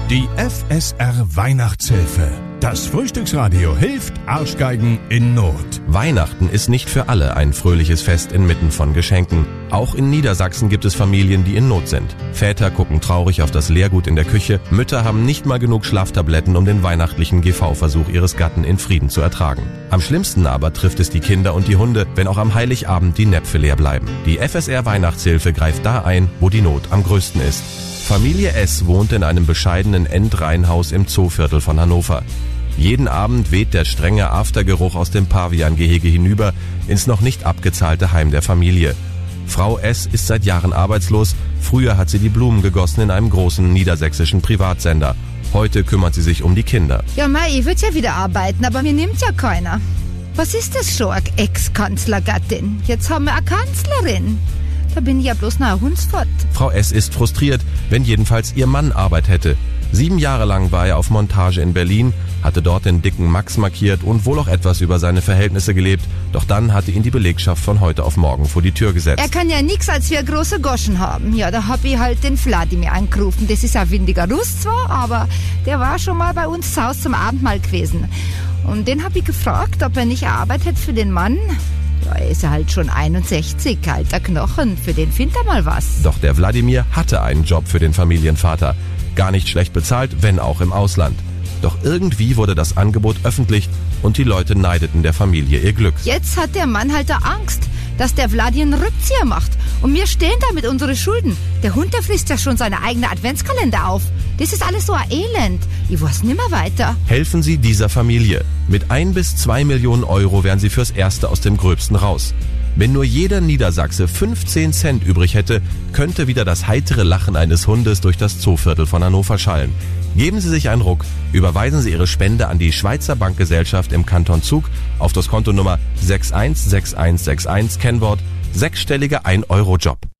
Die FSR Weihnachtshilfe. Das Frühstücksradio hilft Arschgeigen in Not. Weihnachten ist nicht für alle ein fröhliches Fest inmitten von Geschenken. Auch in Niedersachsen gibt es Familien, die in Not sind. Väter gucken traurig auf das Leergut in der Küche. Mütter haben nicht mal genug Schlaftabletten, um den weihnachtlichen GV-Versuch ihres Gatten in Frieden zu ertragen. Am schlimmsten aber trifft es die Kinder und die Hunde, wenn auch am Heiligabend die Näpfe leer bleiben. Die FSR Weihnachtshilfe greift da ein, wo die Not am größten ist. Familie S. wohnt in einem bescheidenen Endreihenhaus im Zooviertel von Hannover. Jeden Abend weht der strenge Aftergeruch aus dem Paviangehege hinüber ins noch nicht abgezahlte Heim der Familie. Frau S. ist seit Jahren arbeitslos. Früher hat sie die Blumen gegossen in einem großen niedersächsischen Privatsender. Heute kümmert sie sich um die Kinder. Ja, ich würde ja wieder arbeiten, aber mir nimmt ja keiner. Was ist das schon, eine Ex-Kanzlergattin? Jetzt haben wir eine Kanzlerin. Da bin ich ja bloß noch ein Hundsfott. Frau S. ist frustriert, wenn jedenfalls ihr Mann Arbeit hätte. 7 Jahre lang war er auf Montage in Berlin, hatte dort den dicken Max markiert und wohl auch etwas über seine Verhältnisse gelebt. Doch dann hatte ihn die Belegschaft von heute auf morgen vor die Tür gesetzt. Er kann ja nix, als wir große Goschen haben. Ja, da hab ich halt den Wladimir angerufen. Das ist ein windiger Russ zwar, aber der war schon mal bei uns zu Hause zum Abendmahl gewesen. Und den hab ich gefragt, ob er nicht Arbeit hätte für den Mann. Ja, er ist ja halt schon 61, alter Knochen. Für den findet er mal was. Doch der Wladimir hatte einen Job für den Familienvater. Gar nicht schlecht bezahlt, wenn auch im Ausland. Doch irgendwie wurde das Angebot öffentlich und die Leute neideten der Familie ihr Glück. Jetzt hat der Mann halt da Angst, dass der Vladi einen Rückzieher macht. Und wir stehen da mit unseren Schulden. Der Hund, der frisst ja schon seine eigene Adventskalender auf. Das ist alles so ein Elend. Ich weiß nimmer weiter. Helfen Sie dieser Familie. Mit 1 bis 2 Millionen Euro wären Sie fürs Erste aus dem Gröbsten raus. Wenn nur jeder Niedersachse 15 Cent übrig hätte, könnte wieder das heitere Lachen eines Hundes durch das Zooviertel von Hannover schallen. Geben Sie sich einen Ruck, überweisen Sie Ihre Spende an die Schweizer Bankgesellschaft im Kanton Zug auf das Kontonummer 616161, Kennwort 6-stelliger 1-Euro-Job.